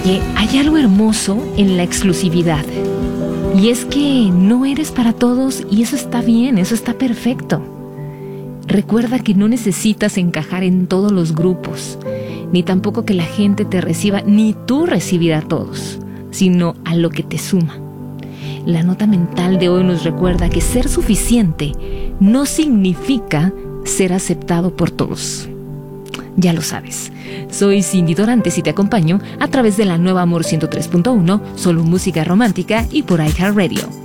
Oye, hay algo hermoso en la exclusividad. Y es que no eres para todos y eso está bien, eso está perfecto. Recuerda que no necesitas encajar en todos los grupos, ni tampoco que la gente te reciba, ni tú recibir a todos, sino a lo que te suma. La nota mental de hoy nos recuerda que ser suficiente no significa ser aceptado por todos. Ya lo sabes. Soy Cindy Dorantes y te acompaño a través de la nueva Amor 103.1, solo música romántica y por iHeartRadio.